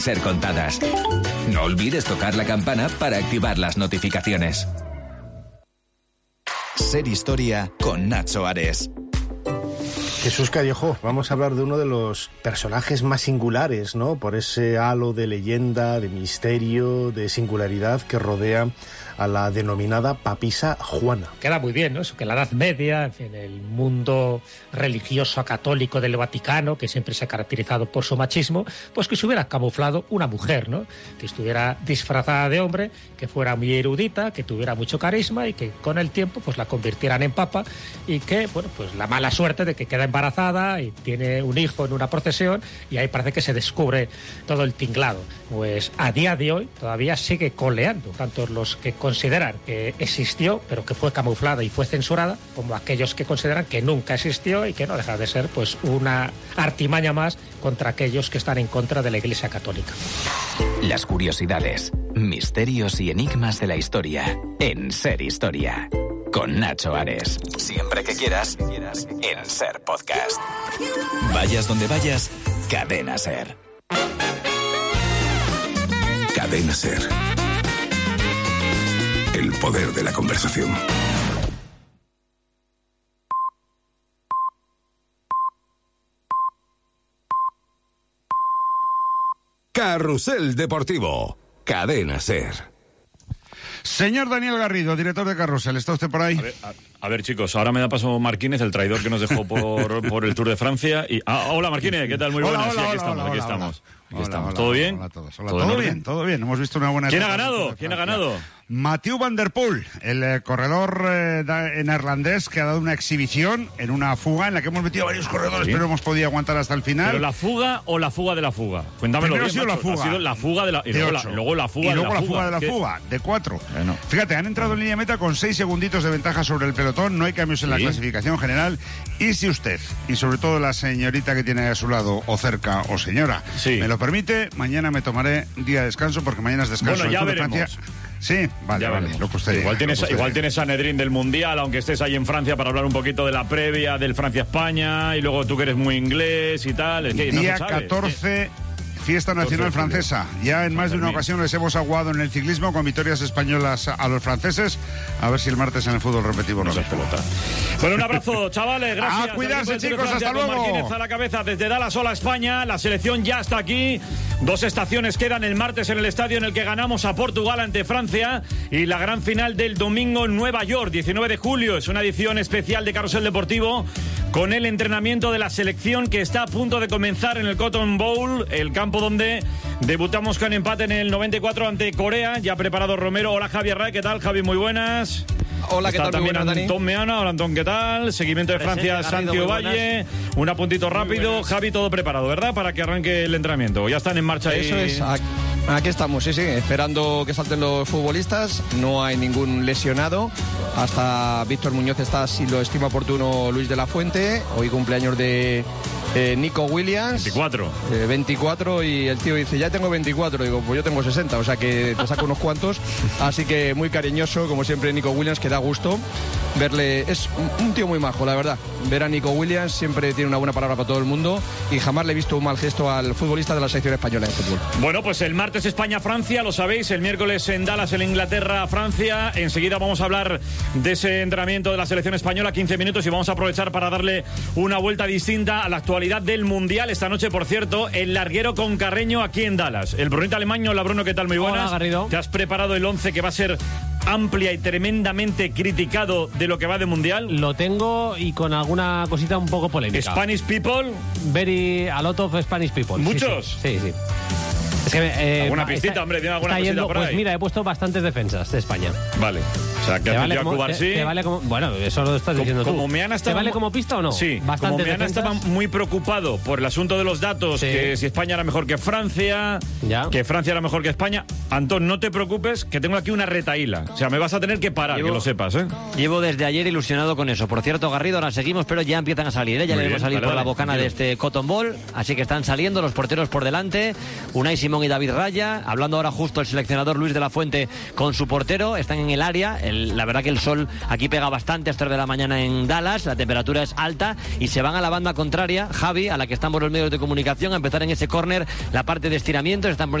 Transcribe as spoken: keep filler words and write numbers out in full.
ser contadas. No olvides tocar la campana para activar las notificaciones. Ser Historia con Nacho Ares. Jesús Callejo, vamos a hablar de uno de los personajes más singulares, ¿no? Por ese halo de leyenda, de misterio, de singularidad que rodea a la denominada papisa Juana. Queda muy bien, ¿no? Eso que en la Edad Media, en fin, el mundo religioso católico del Vaticano, que siempre se ha caracterizado por su machismo, pues que se hubiera camuflado una mujer, ¿no? Que estuviera disfrazada de hombre, que fuera muy erudita, que tuviera mucho carisma y que con el tiempo pues la convirtieran en papa y que, bueno, pues la mala suerte de que queda embarazada y tiene un hijo en una procesión y ahí parece que se descubre todo el tinglado. Pues a día de hoy todavía sigue coleando, tanto los que consideran que existió pero que fue camuflada y fue censurada, como aquellos que consideran que nunca existió y que no deja de ser pues una artimaña más contra aquellos que están en contra de la Iglesia Católica. Las curiosidades, misterios y enigmas de la historia en Ser Historia con Nacho Ares. Siempre que quieras, en Ser Podcast. Vayas donde vayas, Cadena Ser. Cadena Ser. El poder de la conversación. Carrusel Deportivo. Cadena Ser. Señor Daniel Garrido, director de Carrusel, ¿está usted por ahí? A ver, a, a ver, chicos, ahora me da paso Marquínez, el traidor que nos dejó por, por el Tour de Francia. Y, ah, hola Marquínez, ¿qué tal? Muy hola, buenas. Hola, sí, aquí hola, estamos, hola, aquí hola, estamos. Hola, aquí hola, estamos. Hola, ¿Todo hola, bien? Hola a todos. Hola, ¿Todo, todo bien? bien, todo bien. Hemos visto una buena ¿Quién ha etapa ganado? ¿Quién ha ganado? Mathieu van der Poel, el eh, corredor eh, neerlandés que ha dado una exhibición en una fuga en la que hemos metido varios corredores, ¿sí? Pero no hemos podido aguantar hasta el final. ¿Pero la fuga o la fuga de la fuga? Cuéntamelo Primero bien, ha sido macho. la fuga. Ha sido la fuga de la... Y de luego, ocho. la, luego la fuga y luego de la, la fuga de la ¿Qué? fuga, de cuatro. Bueno. Fíjate, han entrado en línea meta con seis segunditos de ventaja sobre el pelotón, no hay cambios en la ¿Sí? clasificación general. Y si usted, y sobre todo la señorita que tiene a su lado, o cerca, o señora, sí. me lo permite, mañana me tomaré día de descanso, porque mañana es descanso. Bueno, ya del Tour de veremos. Francia. Sí, vale, Ya vale, veremos. lo que usted Igual diga, tienes, lo que usted igual diga. tienes Sanedrín del Mundial, aunque estés ahí en Francia para hablar un poquito de la previa del Francia-España, y luego tú que eres muy inglés y tal. Es que no Día se sabe. catorce... Fiesta Nacional Francesa. Ya en más de una ocasión les hemos aguado en el ciclismo con victorias españolas a los franceses. A ver si el martes en el fútbol repetimos No lo se mismo. pelota. Bueno, un abrazo, chavales. Gracias. A cuidarse, Al equipo del Tour de chicos, Francia, hasta con luego. Martínez a la cabeza desde Dallas. Hola, España. La selección ya está aquí. Dos estaciones quedan el martes en el estadio en el que ganamos a Portugal ante Francia. Y la gran final del domingo en Nueva York, diecinueve de julio. Es una edición especial de Carrusel Deportivo con el entrenamiento de la selección que está a punto de comenzar en el Cotton Bowl, el campo donde debutamos con empate en el noventa y cuatro ante Corea. Ya preparado Romero. Hola, Javier Ray. ¿Qué tal, Javi? Muy buenas. Hola, ¿qué Está tal? Muy también buenas, Dani. Antón Meana. Hola, Antón, ¿qué tal? Seguimiento de Presente, Francia, Garrido, Santi muy Ovalle. Un apuntito rápido. Javi, todo preparado, ¿verdad? Para que arranque el entrenamiento. Ya están en marcha ahí. Eso es. Aquí, aquí estamos, sí, sí, esperando que salten los futbolistas. No hay ningún lesionado. Hasta Víctor Muñoz está, si lo estima oportuno, Luis de la Fuente. Hoy cumpleaños de eh, Nico Williams. veinticuatro. Eh, veinticuatro y el tío dice, ya tengo veinticuatro. Digo, pues yo tengo sesenta, o sea que te saco unos cuantos. Así que muy cariñoso, como siempre, Nico Williams, que da gusto verle. Es un, un tío muy majo, la verdad. Ver a Nico Williams siempre tiene una buena palabra para todo el mundo y jamás le he visto un mal gesto al futbolista de la selección española de fútbol. Bueno, pues el martes España-Francia, lo sabéis, el miércoles en Dallas, en Inglaterra-Francia. Enseguida vamos a hablar de ese entrenamiento de la selección española, quince minutos, y vamos a aprovechar para darle una vuelta distinta a la actualidad del Mundial. Esta noche, por cierto, el larguero con Carreño aquí en Dallas. El Brunito Alemaño. Hola, Bruno, ¿qué tal? Muy buenas. Hola, Garrido. ¿Te has preparado el once que va a ser amplia y tremendamente criticado de lo que va de Mundial? Lo tengo y con alguna cosita un poco polémica. Spanish people. Very a lot of Spanish people. ¿Muchos? Sí, sí. sí, sí. Es que, eh, ¿Alguna está- pistita, hombre? ¿Tiene alguna está cosita yendo- por ahí? Pues mira, he puesto bastantes defensas de España. Vale. O sea, que ¿Te hace vale ya como, Cubar, te- sí. te vale como- bueno, eso lo estás diciendo Como tú. Meana estaba ¿Te vale mu- como pista o no? Sí, Bastantes como Meana defensas. estaba muy preocupado por el asunto de los datos, Sí. que si España era mejor que Francia, Ya. que Francia era mejor que España. Antón, no te preocupes, que tengo aquí una retaíla. O sea, me vas a tener que parar, Llevo- que lo sepas, ¿eh? Llevo desde ayer ilusionado con eso. Por cierto, Garrido, ahora seguimos, pero ya empiezan a salir, ¿eh? Ya Muy le bien, debemos salir dale, por la dale, bocana de tranquilo. este Cotton Ball, así que están saliendo los porteros por delante. Unai Simón Simón y David Raya. Hablando ahora justo el seleccionador Luis de la Fuente con su portero. Están en el área. El, la verdad que el sol aquí pega bastante a estas tres de la mañana en Dallas. La temperatura es alta y se van a la banda contraria, Javi, a la que están por los medios de comunicación, a empezar en ese córner la parte de estiramientos. Están